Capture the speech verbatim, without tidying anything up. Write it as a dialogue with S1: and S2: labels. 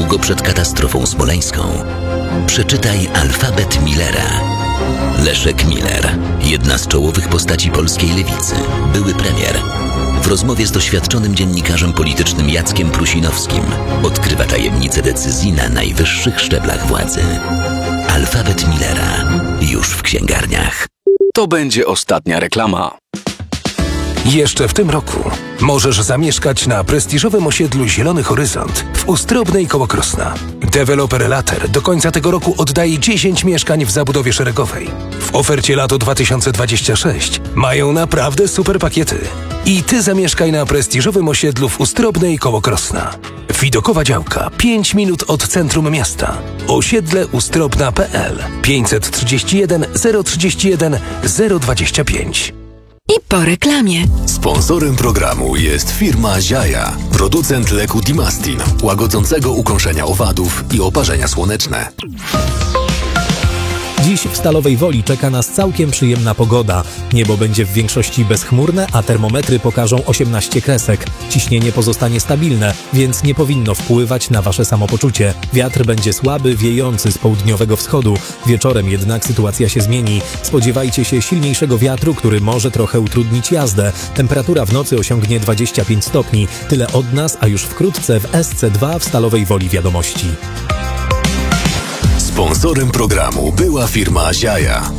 S1: niedługo przed katastrofą smoleńską. Przeczytaj alfabet Millera. Leszek Miller, jedna z czołowych postaci polskiej lewicy, były premier. W rozmowie z doświadczonym dziennikarzem politycznym Jackiem Prusinowskim odkrywa tajemnice decyzji na najwyższych szczeblach władzy. Alfabet Millera. Już w księgarniach.
S2: To będzie ostatnia reklama.
S3: Jeszcze w tym roku możesz zamieszkać na prestiżowym osiedlu Zielony Horyzont w Ustrobnej koło Krosna. Deweloper Later do końca tego roku oddaje dziesięć mieszkań w zabudowie szeregowej. W ofercie lato dwa tysiące dwudziesty szósty mają naprawdę super pakiety. I ty zamieszkaj na prestiżowym osiedlu w Ustrobnej koło Krosna. Widokowa działka pięć minut od centrum miasta. Osiedle ustrobna kropka p l pięćset trzydzieści jeden zero trzydzieści jeden zero dwadzieścia pięć.
S4: I po reklamie.
S5: Sponsorem programu jest firma Ziaja, producent leku Dimastin, łagodzącego ukąszenia owadów i oparzenia słoneczne.
S6: Dziś w Stalowej Woli czeka nas całkiem przyjemna pogoda. Niebo będzie w większości bezchmurne, a termometry pokażą osiemnaście kresek. Ciśnienie pozostanie stabilne, więc nie powinno wpływać na wasze samopoczucie. Wiatr będzie słaby, wiejący z południowego wschodu. Wieczorem jednak sytuacja się zmieni. Spodziewajcie się silniejszego wiatru, który może trochę utrudnić jazdę. Temperatura w nocy osiągnie dwadzieścia pięć stopni. Tyle od nas, a już wkrótce w S C dwa w Stalowej Woli Wiadomości.
S5: Sponsorem programu była firma Ziaja,